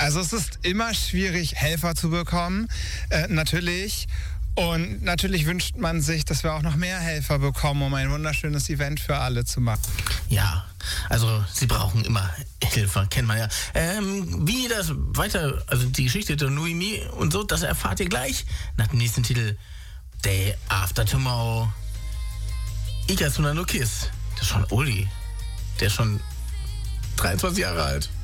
Also es ist immer schwierig, Helfer zu bekommen, natürlich. Und natürlich wünscht man sich, dass wir auch noch mehr Helfer bekommen, um ein wunderschönes Event für alle zu machen. Ja, also sie brauchen immer Helfer, kennt man ja. Wie das weiter, also die Geschichte der Noemi und so, das erfahrt ihr gleich nach dem nächsten Titel Day After Tomorrow. Ika Tsunano Kiss. Der ist schon Oldie. Der ist schon 23 Jahre alt.